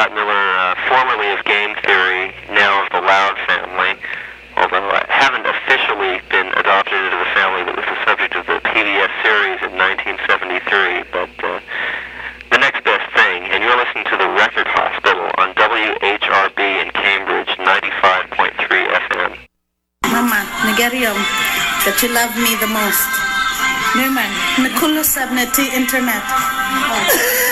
Scott Miller, formerly of Game Theory, now of the Loud family, although I haven't officially been adopted into the family that was the subject of the PBS series in 1973, but the next best thing, and you're listening to The Record Hospital on WHRB in Cambridge, 95.3 FM. Mama, Nigerium, that you love me the most. Nirman, Nakulu Sabneti Internet.